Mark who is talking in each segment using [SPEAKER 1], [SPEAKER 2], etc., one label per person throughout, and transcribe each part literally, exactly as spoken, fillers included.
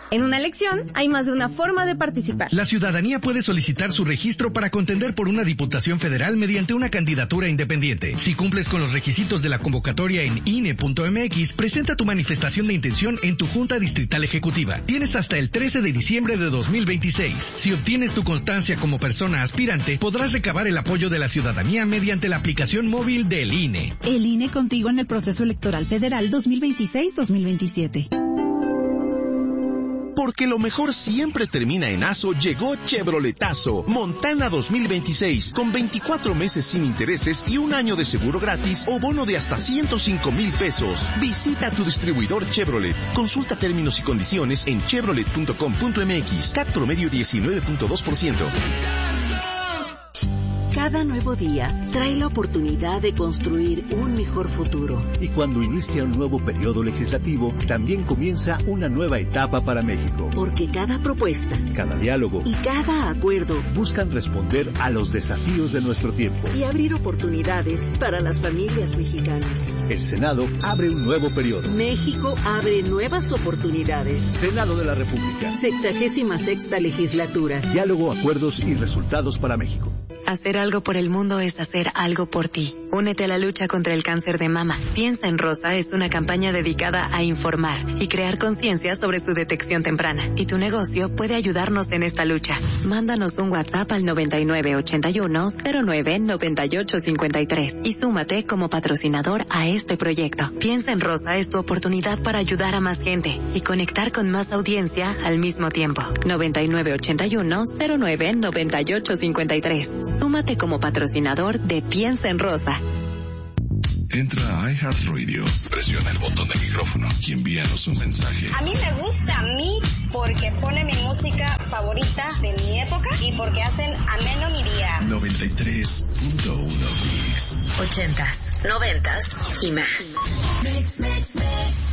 [SPEAKER 1] En una elección hay más de una forma de participar.
[SPEAKER 2] La ciudadanía puede solicitar su registro para contender por una diputación federal mediante una candidatura independiente. Si cumples con los requisitos de la convocatoria en I N E punto M X, presenta tu manifestación de intención en tu Junta Distrital Ejecutiva. Tienes hasta el trece de diciembre de dos mil veintiséis. Si obtienes tu constancia como persona aspirante, podrás recabar el apoyo de la ciudadanía mediante la aplicación móvil del I N E.
[SPEAKER 3] El I N E contigo en el proceso electoral federal dos mil veintiséis dos mil veintisiete.
[SPEAKER 4] Porque lo mejor siempre termina en Aso, llegó Chevroletazo. Montana dos mil veintiséis, con veinticuatro meses sin intereses y un año de seguro gratis o bono de hasta ciento cinco mil pesos. Visita tu distribuidor Chevrolet. Consulta términos y condiciones en chevrolet punto com punto m x. C A T promedio diecinueve punto dos por ciento.
[SPEAKER 5] Cada nuevo día trae la oportunidad de construir un mejor futuro.
[SPEAKER 6] Y cuando inicia un nuevo periodo legislativo, también comienza una nueva etapa para México.
[SPEAKER 5] Porque cada propuesta,
[SPEAKER 6] cada diálogo
[SPEAKER 5] y cada acuerdo
[SPEAKER 6] buscan responder a los desafíos de nuestro tiempo
[SPEAKER 5] y abrir oportunidades para las familias mexicanas.
[SPEAKER 6] El Senado abre un nuevo periodo.
[SPEAKER 5] México abre nuevas oportunidades.
[SPEAKER 6] Senado de la República.
[SPEAKER 5] Sexagésima sexta legislatura.
[SPEAKER 6] Diálogo, acuerdos y resultados para México.
[SPEAKER 7] Hacer algo por el mundo es hacer algo por ti. Únete a la lucha contra el cáncer de mama. Piensa en Rosa es una campaña dedicada a informar y crear conciencia sobre su detección temprana. Y tu negocio puede ayudarnos en esta lucha. Mándanos un WhatsApp al noventa y nueve ochenta y uno cero nueve noventa y ocho cincuenta y tres y súmate como patrocinador a este proyecto. Piensa en Rosa es tu oportunidad para ayudar a más gente y conectar con más audiencia al mismo tiempo. noventa y nueve ochenta y uno cero nueve noventa y ocho cincuenta y tres. Súmate como patrocinador de Piensa en Rosa.
[SPEAKER 8] Entra a iHeartRadio, presiona el botón de micrófono y envíanos un mensaje.
[SPEAKER 9] A mí me gusta Mix porque pone mi música favorita de mi época y porque hacen ameno mi día.
[SPEAKER 8] noventa y tres punto uno Mix.
[SPEAKER 7] Ochentas, noventas y más.
[SPEAKER 9] Mix, mix, mix.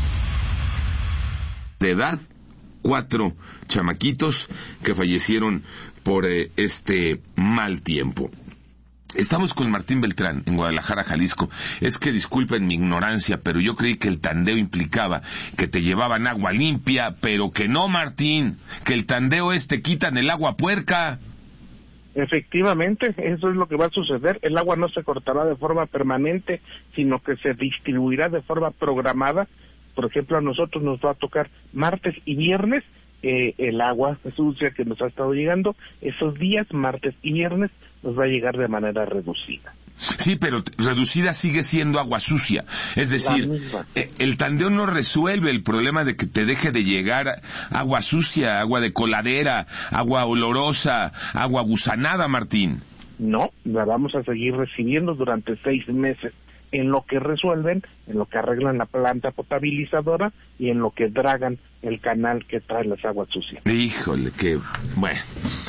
[SPEAKER 10] De edad, cuatro chamaquitos que fallecieron por eh, este mal tiempo. Estamos con Martín Beltrán, en Guadalajara, Jalisco. Es que disculpen mi ignorancia, pero yo creí que el tandeo implicaba que te llevaban agua limpia, pero que no, Martín, que el tandeo es te quitan el agua puerca.
[SPEAKER 11] Efectivamente, eso es lo que va a suceder. El agua no se cortará de forma permanente, sino que se distribuirá de forma programada. Por ejemplo, a nosotros nos va a tocar martes y viernes eh, el agua sucia que nos ha estado llegando. Esos días, martes y viernes, nos va a llegar de manera reducida.
[SPEAKER 10] Sí, pero reducida sigue siendo agua sucia. Es decir, eh, el tandeo no resuelve el problema de que te deje de llegar agua sucia, agua de coladera, agua olorosa, agua gusanada, Martín.
[SPEAKER 11] No, la vamos a seguir recibiendo durante seis meses. En lo que resuelven, en lo que arreglan la planta potabilizadora y en lo que dragan el canal que trae las aguas sucias.
[SPEAKER 10] Híjole, qué bueno.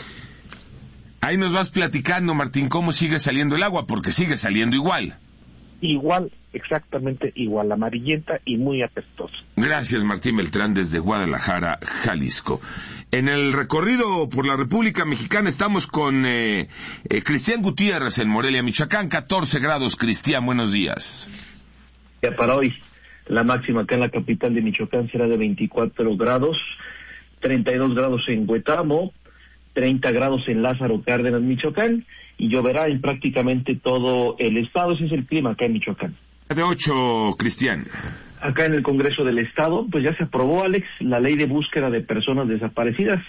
[SPEAKER 10] Ahí nos vas platicando, Martín, cómo sigue saliendo el agua, porque sigue saliendo igual.
[SPEAKER 11] Igual, exactamente igual, amarillenta y muy apestosa.
[SPEAKER 10] Gracias, Martín Beltrán, desde Guadalajara, Jalisco. En el recorrido por la República Mexicana estamos con eh, eh, Cristian Gutiérrez en Morelia, Michoacán. catorce grados, Cristian, buenos días.
[SPEAKER 12] Ya para hoy, la máxima acá en la capital de Michoacán será de veinticuatro grados, treinta y dos grados en Huetamo, treinta grados en Lázaro Cárdenas, Michoacán, y lloverá en prácticamente todo el estado. Ese es el clima acá en Michoacán.
[SPEAKER 10] De ocho, Cristian.
[SPEAKER 12] Acá en el Congreso del Estado, pues ya se aprobó, Alex, la ley de búsqueda de personas desaparecidas.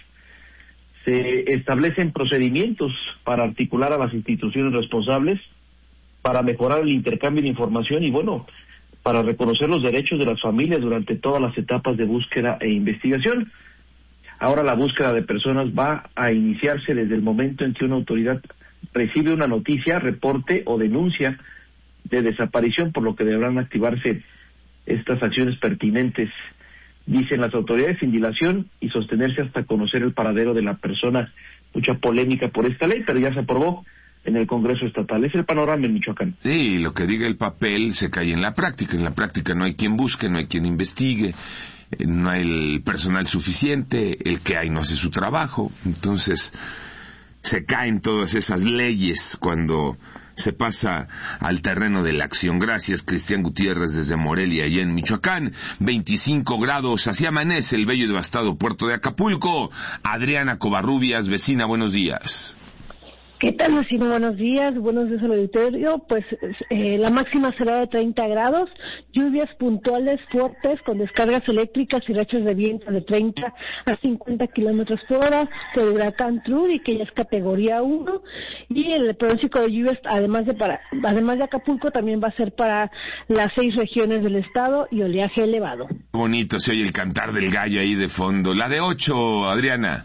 [SPEAKER 12] Se establecen procedimientos para articular a las instituciones responsables, para mejorar el intercambio de información y, bueno, para reconocer los derechos de las familias durante todas las etapas de búsqueda e investigación. Ahora la búsqueda de personas va a iniciarse desde el momento en que una autoridad recibe una noticia, reporte o denuncia de desaparición, por lo que deberán activarse estas acciones pertinentes, dicen las autoridades, sin dilación y sostenerse hasta conocer el paradero de la persona. Mucha polémica por esta ley, pero ya se aprobó en el Congreso Estatal. Es el panorama en Michoacán.
[SPEAKER 10] Sí, lo que diga el papel se cae en la práctica. En la práctica no hay quien busque, no hay quien investigue, no hay el personal suficiente, el que hay no hace su trabajo. Entonces, se caen todas esas leyes cuando se pasa al terreno de la acción. Gracias, Cristian Gutiérrez, desde Morelia, allá en Michoacán. veinticinco grados, así amanece el bello y devastado puerto de Acapulco. Adriana Covarrubias, vecina, buenos días.
[SPEAKER 13] ¿Qué tal, vecino? Buenos días, buenos días al auditorio. Pues eh, la máxima será de treinta grados, lluvias puntuales fuertes con descargas eléctricas y rachas de viento de treinta a cincuenta kilómetros por hora, por el huracán Trudy, que ya es categoría uno, y el pronóstico de lluvias, además de para, además de Acapulco, también va a ser para las seis regiones del estado y oleaje elevado.
[SPEAKER 10] Bonito se oye el cantar del gallo ahí de fondo. La de ocho, Adriana.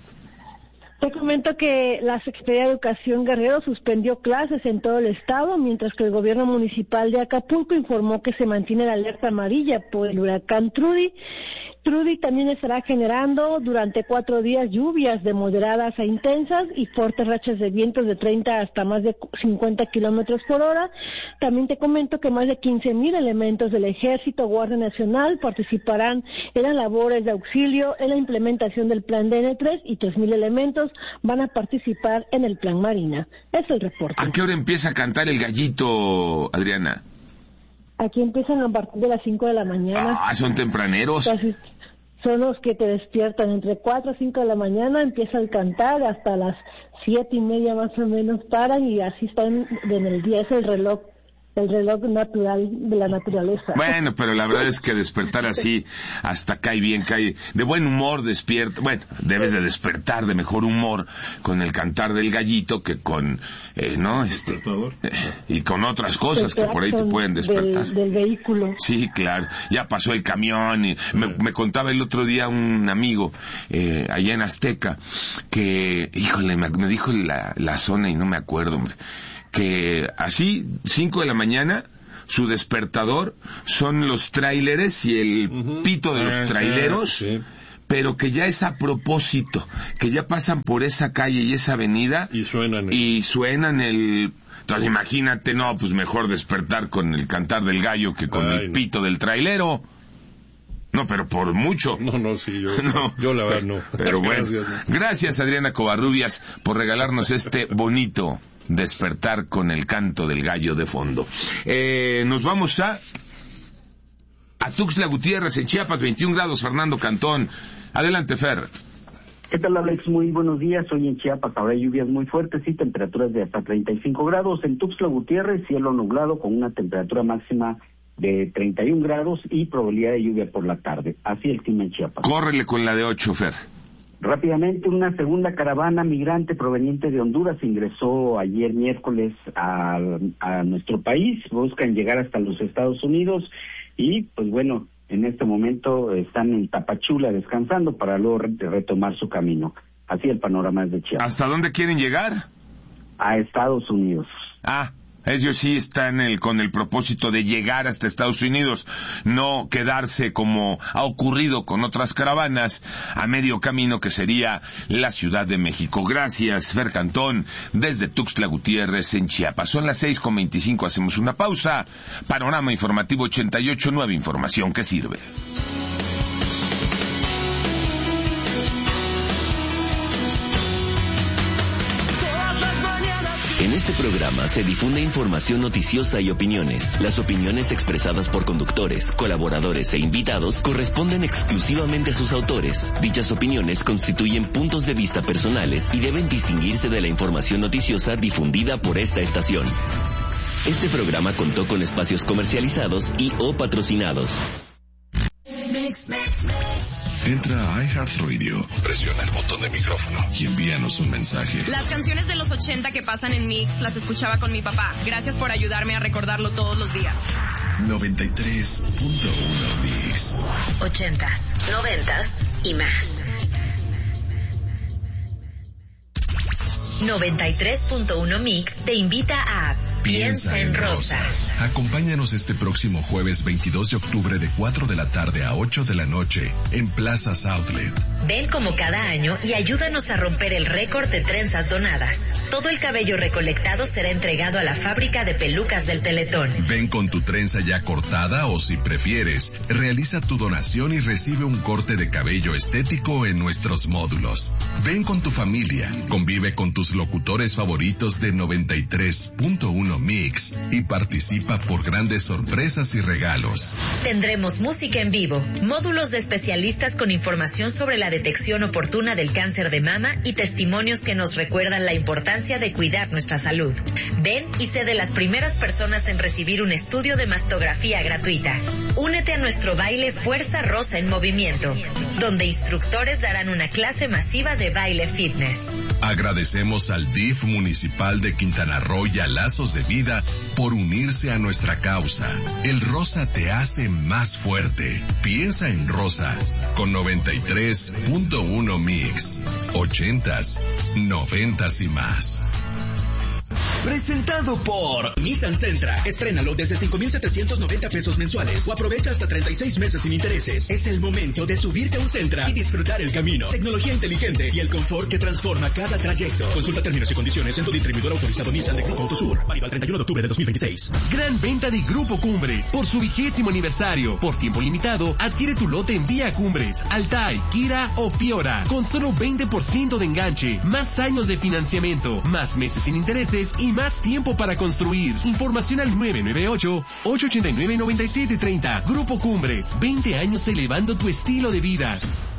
[SPEAKER 13] Te comento que la Secretaría de Educación Guerrero suspendió clases en todo el estado, mientras que el gobierno municipal de Acapulco informó que se mantiene la alerta amarilla por el huracán Trudy. Trudy también estará generando durante cuatro días lluvias de moderadas a intensas y fuertes rachas de vientos de treinta hasta más de cincuenta kilómetros por hora. También te comento que más de quince mil elementos del Ejército, Guardia Nacional participarán en las labores de auxilio en la implementación del plan D N tres y tres mil elementos van a participar en el plan Marina. Es el reporte.
[SPEAKER 10] ¿A qué hora empieza a cantar el gallito, Adriana?
[SPEAKER 13] Aquí empiezan a partir de las cinco de la mañana.
[SPEAKER 10] Ah, son tempraneros.
[SPEAKER 13] Casi son los que te despiertan entre cuatro o cinco de la mañana, empiezan a cantar hasta las siete y media más o menos paran y así están en el día. Es el reloj, el reloj natural de la naturaleza.
[SPEAKER 10] Bueno, pero la verdad es que despertar así hasta cae bien, cae de buen humor, despierta. Bueno, debes de despertar de mejor humor con el cantar del gallito que con, eh, ¿no? Este, eh, y con otras cosas que por ahí te pueden despertar.
[SPEAKER 13] Del, del vehículo.
[SPEAKER 10] Sí, claro. Ya pasó el camión y me, me contaba el otro día un amigo eh, allá en Azteca que, híjole, me, me dijo la, la zona y no me acuerdo, hombre, que así, cinco de la mañana, su despertador son los tráileres y el uh-huh. pito de los uh-huh. traileros, sí. Pero que ya es a propósito, que ya pasan por esa calle y esa avenida
[SPEAKER 14] y suenan el...
[SPEAKER 10] y suenan el... Entonces imagínate, no, pues mejor despertar con el cantar del gallo que con Ay, el pito no. del trailero. No, pero por mucho.
[SPEAKER 14] No, no, sí, yo, no, yo la verdad no.
[SPEAKER 10] Pero bueno, gracias, no. Gracias Adriana Covarrubias por regalarnos este bonito despertar con el canto del gallo de fondo. Eh, nos vamos a a Tuxtla Gutiérrez, en Chiapas, veintiún grados, Fernando Cantón. Adelante, Fer.
[SPEAKER 15] ¿Qué tal, Alex? Muy buenos días. Hoy en Chiapas habrá lluvias muy fuertes y temperaturas de hasta treinta y cinco grados. En Tuxtla Gutiérrez, cielo nublado con una temperatura máxima de treinta y un grados y probabilidad de lluvia por la tarde. Así el clima en Chiapas.
[SPEAKER 10] Córrele con la de ocho, Fer.
[SPEAKER 15] Rápidamente, una segunda caravana migrante proveniente de Honduras ingresó ayer miércoles a, a nuestro país. Buscan llegar hasta los Estados Unidos y, pues bueno, en este momento están en Tapachula descansando para luego retomar su camino. Así el panorama es de Chiapas.
[SPEAKER 10] ¿Hasta dónde quieren llegar?
[SPEAKER 15] A Estados Unidos.
[SPEAKER 10] Ah, ellos sí están el, con el propósito de llegar hasta Estados Unidos, no quedarse como ha ocurrido con otras caravanas a medio camino que sería la Ciudad de México. Gracias, Fer Cantón, desde Tuxtla Gutiérrez en Chiapas. Son las seis con veinticinco, hacemos una pausa. Panorama Informativo ochenta y ocho, nueva información que sirve.
[SPEAKER 16] En este programa se difunde información noticiosa y opiniones. Las opiniones expresadas por conductores, colaboradores e invitados corresponden exclusivamente a sus autores. Dichas opiniones constituyen puntos de vista personales y deben distinguirse de la información noticiosa difundida por esta estación. Este programa contó con espacios comercializados y o patrocinados.
[SPEAKER 8] Entra a iHeartRadio, presiona el botón de micrófono y envíanos un mensaje.
[SPEAKER 17] Las canciones de los ochenta que pasan en Mix las escuchaba con mi papá. Gracias por ayudarme a recordarlo todos los días.
[SPEAKER 8] noventa y tres punto uno Mix.
[SPEAKER 7] Ochentas, noventas y más. noventa y tres punto uno Mix te invita a
[SPEAKER 8] Piensa en Rosa. Acompáñanos este próximo jueves veintidós de octubre de cuatro de la tarde a ocho de la noche en Plazas Outlet.
[SPEAKER 18] Ven como cada año y ayúdanos a romper el récord de trenzas donadas. Todo el cabello recolectado será entregado a la fábrica de pelucas del Teletón.
[SPEAKER 8] Ven con tu trenza ya cortada o, si prefieres, realiza tu donación y recibe un corte de cabello estético en nuestros módulos. Ven con tu familia, convive con tus locutores favoritos de noventa y tres punto uno Mix y participa por grandes sorpresas y regalos.
[SPEAKER 18] Tendremos música en vivo, módulos de especialistas con información sobre la detección oportuna del cáncer de mama y testimonios que nos recuerdan la importancia de cuidar nuestra salud. Ven y sé de las primeras personas en recibir un estudio de mastografía gratuita. Únete a nuestro baile Fuerza Rosa en Movimiento, donde instructores darán una clase masiva de baile fitness.
[SPEAKER 8] Agradecemos al D I F municipal de Quintana Roo y a Lazos de Vida por unirse a nuestra causa. El rosa te hace más fuerte. Piensa en Rosa con noventa y tres punto uno Mix. Ochentas, noventas y más.
[SPEAKER 19] Presentado por Nissan Sentra. Estrénalo desde cinco mil setecientos noventa pesos mensuales o aprovecha hasta treinta y seis meses sin intereses. Es el momento de subirte a un Sentra y disfrutar el camino. Tecnología inteligente y el confort que transforma cada trayecto. Consulta términos y condiciones en tu distribuidor autorizado Nissan de Grupo Autosur. Válido al treinta y uno de octubre de dos mil veintiséis.
[SPEAKER 20] Gran venta de Grupo Cumbres. Por su vigésimo aniversario. Por tiempo limitado, adquiere tu lote en Vía Cumbres, Altai, Kira o Fiora. Con solo veinte por ciento de enganche. Más años de financiamiento. Más meses sin intereses y más tiempo para construir. Información al nueve nueve ocho, ocho ocho nueve, nueve siete tres cero. Grupo Cumbres, veinte años elevando tu estilo de vida.